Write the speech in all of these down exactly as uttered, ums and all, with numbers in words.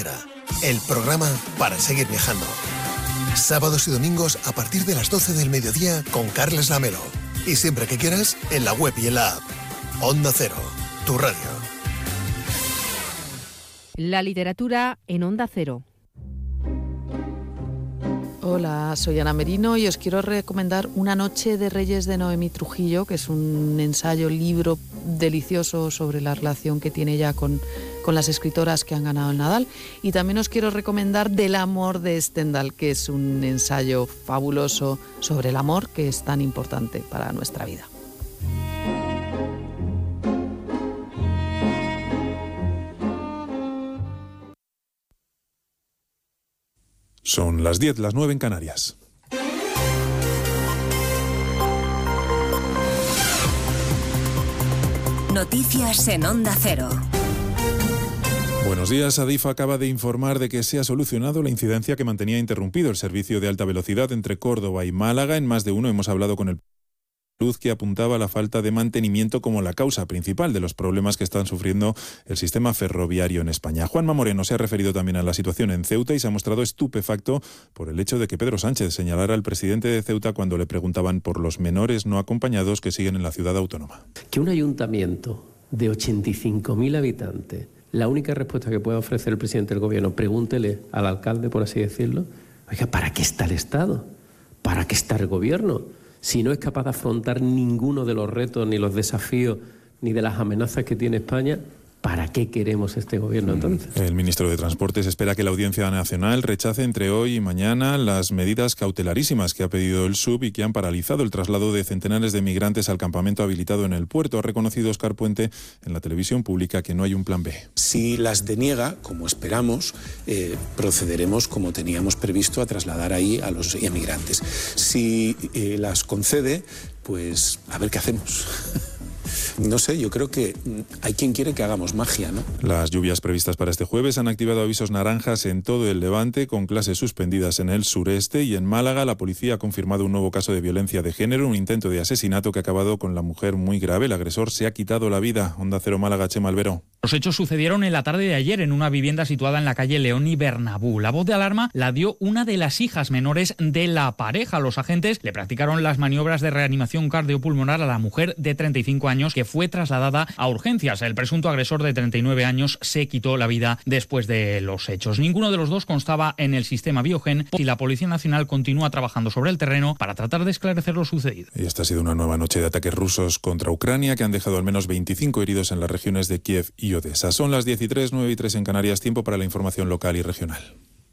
El programa para seguir viajando. Sábados y domingos a partir de las doce del mediodía con Carles Lamelo. Y siempre que quieras, en la web y en la app. Onda Cero, tu radio. La literatura en Onda Cero. Hola, soy Ana Merino y os quiero recomendar Una noche de Reyes de Noemí Trujillo, que es un ensayo, libro delicioso sobre la relación que tiene ella con, con las escritoras que han ganado el Nadal. Y también os quiero recomendar Del amor de Stendhal, que es un ensayo fabuloso sobre el amor, que es tan importante para nuestra vida. Son las diez, las nueve en Canarias. Noticias en Onda Cero. Buenos días. Adif acaba de informar de que se ha solucionado la incidencia que mantenía interrumpido el servicio de alta velocidad entre Córdoba y Málaga. En más de uno hemos hablado con el Luz, que apuntaba a la falta de mantenimiento como la causa principal de los problemas que están sufriendo el sistema ferroviario en España. Juanma Moreno se ha referido también a la situación en Ceuta y se ha mostrado estupefacto por el hecho de que Pedro Sánchez señalara al presidente de Ceuta cuando le preguntaban por los menores no acompañados que siguen en la ciudad autónoma. Que un ayuntamiento de ochenta y cinco mil habitantes, la única respuesta que pueda ofrecer el presidente del gobierno, pregúntele al alcalde, por así decirlo, oiga, ¿para qué está el Estado? ¿Para qué está el gobierno? Si no es capaz de afrontar ninguno de los retos, ni los desafíos, ni de las amenazas que tiene España, ¿para qué queremos este gobierno entonces? El ministro de Transportes espera que la Audiencia Nacional rechace entre hoy y mañana las medidas cautelarísimas que ha pedido el S U B y que han paralizado el traslado de centenares de migrantes al campamento habilitado en el puerto. Ha reconocido Óscar Puente en la televisión pública que no hay un plan B. Si las deniega, como esperamos, eh, procederemos como teníamos previsto a trasladar ahí a los inmigrantes. Si eh, las concede, pues a ver qué hacemos. No sé, yo creo que hay quien quiere que hagamos magia, ¿no? Las lluvias previstas para este jueves han activado avisos naranjas en todo el Levante, con clases suspendidas en el sureste, y en Málaga la policía ha confirmado un nuevo caso de violencia de género, un intento de asesinato que ha acabado con la mujer muy grave. El agresor se ha quitado la vida. Onda Cero Málaga, Chema Albero. Los hechos sucedieron en la tarde de ayer en una vivienda situada en la calle León y Bernabú. La voz de alarma la dio una de las hijas menores de la pareja. Los agentes le practicaron las maniobras de reanimación cardiopulmonar a la mujer de treinta y cinco años, que fue trasladada a urgencias. El presunto agresor de treinta y nueve años se quitó la vida después de los hechos. Ninguno de los dos constaba en el sistema Biogen y la Policía Nacional continúa trabajando sobre el terreno para tratar de esclarecer lo sucedido. Y esta ha sido una nueva noche de ataques rusos contra Ucrania que han dejado al menos veinticinco heridos en las regiones de Kiev y Odessa. Son las diez y tres, nueve y tres en Canarias. Tiempo para la información local y regional.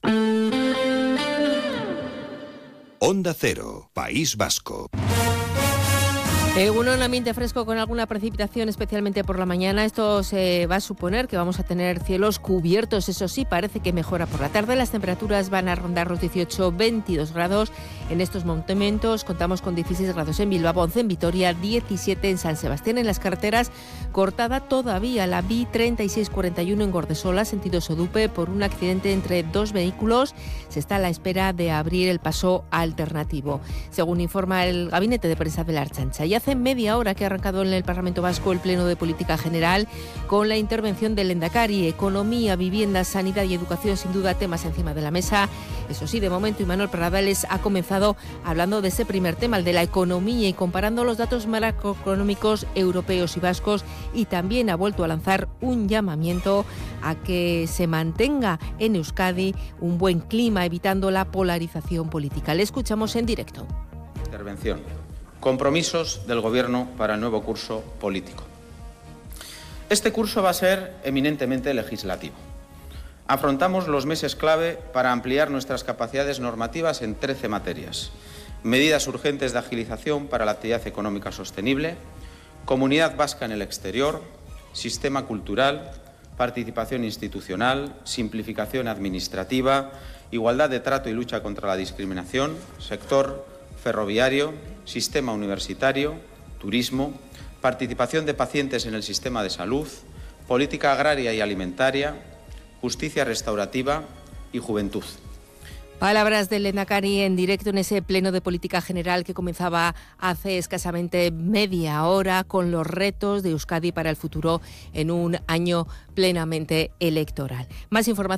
Onda Cero, País Vasco. Eh, un ambiente fresco con alguna precipitación, especialmente por la mañana. Esto se va a suponer que vamos a tener cielos cubiertos. Eso sí, parece que mejora por la tarde. Las temperaturas van a rondar los dieciocho, veintidós grados. En estos momentos contamos con dieciséis grados en Bilbao, once en Vitoria, diecisiete en San Sebastián. En las carreteras, cortada todavía la B I treinta y seis cuarenta y uno en Gordesola, sentido Sodupe, por un accidente entre dos vehículos. Se está a la espera de abrir el paso alternativo, según informa el Gabinete de Prensa de la Ertzaintza. Y hace media hora que ha arrancado en el Parlamento Vasco el Pleno de Política General con la intervención del Lehendakari. Economía, vivienda, sanidad y educación, sin duda temas encima de la mesa. Eso sí, de momento Imanol Pradales ha comenzado hablando de ese primer tema, el de la economía, y comparando los datos macroeconómicos europeos y vascos, y también ha vuelto a lanzar un llamamiento a que se mantenga en Euskadi un buen clima, evitando la polarización política. Le escuchamos en directo. Intervención. Compromisos del Gobierno para el nuevo curso político. Este curso va a ser eminentemente legislativo. Afrontamos los meses clave para ampliar nuestras capacidades normativas en trece materias. Medidas urgentes de agilización para la actividad económica sostenible, comunidad vasca en el exterior, sistema cultural, participación institucional, simplificación administrativa, igualdad de trato y lucha contra la discriminación, sector ferroviario, sistema universitario, turismo, participación de pacientes en el sistema de salud, política agraria y alimentaria, justicia restaurativa y juventud. Palabras del Lehendakari en directo en ese pleno de política general que comenzaba hace escasamente media hora, con los retos de Euskadi para el futuro en un año plenamente electoral. Más información